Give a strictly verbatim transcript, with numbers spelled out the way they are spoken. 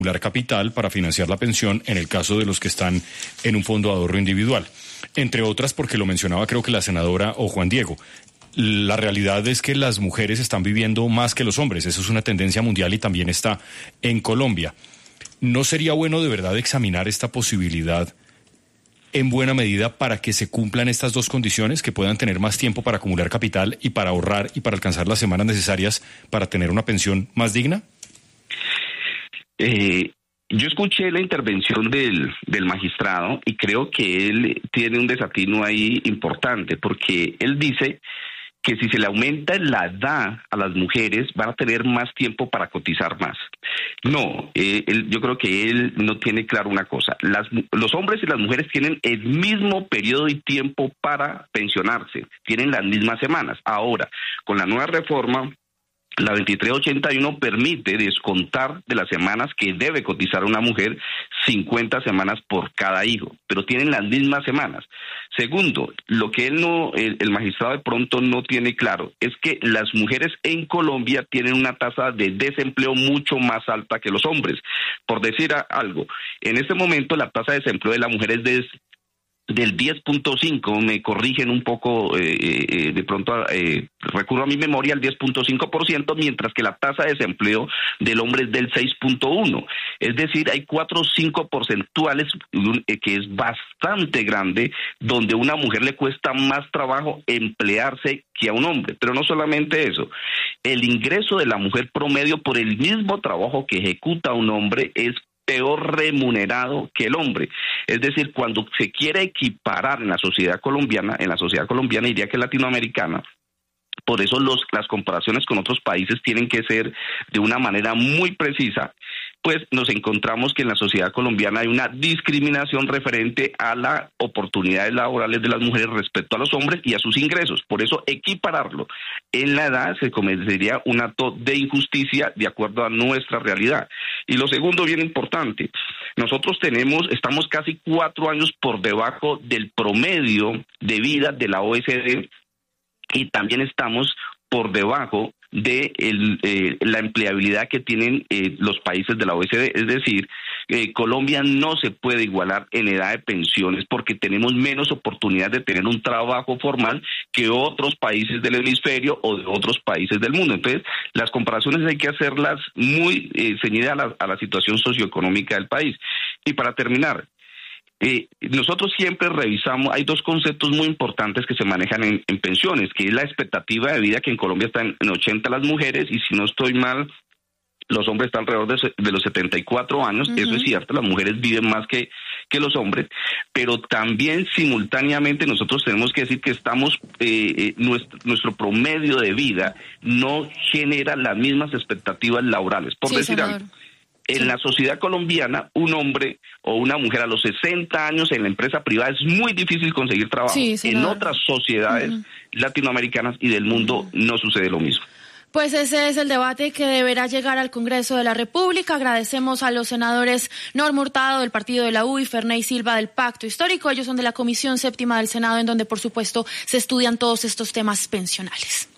capital para financiar la pensión en el caso de los que están en un fondo de ahorro individual. Entre otras, porque lo mencionaba creo que la senadora o Juan Diego, la realidad es que las mujeres están viviendo más que los hombres. Eso es una tendencia mundial y también está en Colombia. ¿No sería bueno de verdad examinar esta posibilidad en buena medida para que se cumplan estas dos condiciones, que puedan tener más tiempo para acumular capital y para ahorrar y para alcanzar las semanas necesarias para tener una pensión más digna? Eh, yo escuché la intervención del, del magistrado y creo que él tiene un desatino ahí importante, porque él dice que si se le aumenta la edad a las mujeres van a tener más tiempo para cotizar más. No, eh, él, yo creo que él no tiene claro una cosa. Las, los hombres y las mujeres tienen el mismo periodo y tiempo para pensionarse, tienen las mismas semanas. Ahora, con la nueva reforma, la veintitrés ochenta y uno permite descontar de las semanas que debe cotizar una mujer cincuenta semanas por cada hijo, pero tienen las mismas semanas. Segundo, lo que él no, el, el magistrado de pronto no tiene claro es que las mujeres en Colombia tienen una tasa de desempleo mucho más alta que los hombres. Por decir algo, en este momento la tasa de desempleo de la mujer es de del diez punto cinco, me corrigen un poco, eh, eh, de pronto eh, recurro a mi memoria al diez punto cinco por ciento, mientras que la tasa de desempleo del hombre es del seis punto uno. Es decir, hay cuatro o cinco porcentuales, eh, que es bastante grande, donde a una mujer le cuesta más trabajo emplearse que a un hombre. Pero no solamente eso, el ingreso de la mujer promedio por el mismo trabajo que ejecuta un hombre es peor remunerado que el hombre. Es decir, cuando se quiere equiparar en la sociedad colombiana, en la sociedad colombiana diría que latinoamericana, por eso los, las comparaciones con otros países tienen que ser de una manera muy precisa, pues nos encontramos que en la sociedad colombiana hay una discriminación referente a las oportunidades laborales de las mujeres respecto a los hombres y a sus ingresos. Por eso equipararlo en la edad se cometería un acto de injusticia de acuerdo a nuestra realidad. Y lo segundo, bien importante, nosotros tenemos, estamos casi cuatro años por debajo del promedio de vida de la O E C D y también estamos por debajo de el, eh, la empleabilidad que tienen eh, los países de la O E C D. Es decir, eh, Colombia no se puede igualar en edad de pensiones porque tenemos menos oportunidad de tener un trabajo formal que otros países del hemisferio o de otros países del mundo. Entonces, las comparaciones hay que hacerlas muy eh, ceñidas a la, a la situación socioeconómica del país. Y para terminar, Eh, nosotros siempre revisamos, hay dos conceptos muy importantes que se manejan en, en pensiones, que es la expectativa de vida, que en Colombia está en, en ochenta las mujeres, y si no estoy mal, los hombres están alrededor de, de los setenta y cuatro años. Uh-huh. Eso es cierto, las mujeres viven más que, que los hombres, pero también simultáneamente nosotros tenemos que decir que estamos, eh, eh, nuestro, nuestro promedio de vida no genera las mismas expectativas laborales. Por sí, decir senador. algo. En la sociedad colombiana, un hombre o una mujer a los sesenta años en la empresa privada es muy difícil conseguir trabajo. Sí, en otras sociedades uh-huh. latinoamericanas y del mundo uh-huh. no sucede lo mismo. Pues ese es el debate que deberá llegar al Congreso de la República. Agradecemos a los senadores Norma Hurtado del partido de la U y Ferney Silva del Pacto Histórico. Ellos son de la Comisión Séptima del Senado, en donde por supuesto se estudian todos estos temas pensionales.